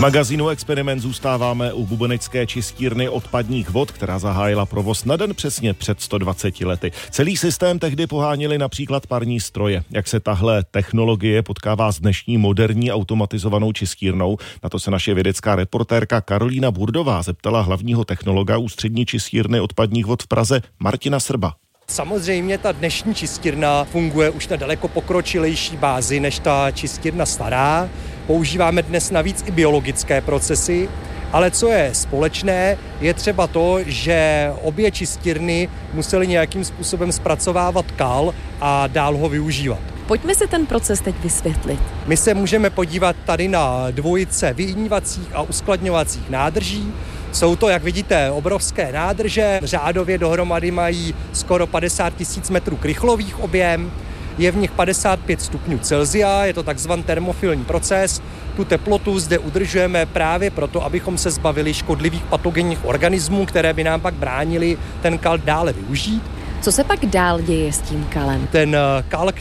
magazínu Experiment zůstáváme u bubenecké čistírny odpadních vod, která zahájila provoz na den přesně před 120 lety. Celý systém tehdy poháněli například parní stroje. Jak se tahle technologie potkává s dnešní moderní automatizovanou čistírnou? Na to se naše vědecká reportérka Karolína Burdová zeptala hlavního technologa ústřední čistírny odpadních vod v Praze Martina Srba. Samozřejmě ta dnešní čistírna funguje už na daleko pokročilejší bázi než ta čistírna stará. Používáme dnes navíc i biologické procesy, ale co je společné, je třeba to, že obě čistírny musely nějakým způsobem zpracovávat kal a dál ho využívat. Pojďme si ten proces teď vysvětlit. My se můžeme podívat tady na dvojice vyhňovacích a uskladňovacích nádrží. Jsou to, jak vidíte, obrovské nádrže, řádově dohromady mají skoro 50 000 metrů krychlových objem, je v nich 55 stupňů Celsia, je to takzvaný termofilní proces. Tu teplotu zde udržujeme právě proto, abychom se zbavili škodlivých patogenních organismů, které by nám pak bránili ten kal dále využít. Co se pak dál děje s tím kalem? Ten kal,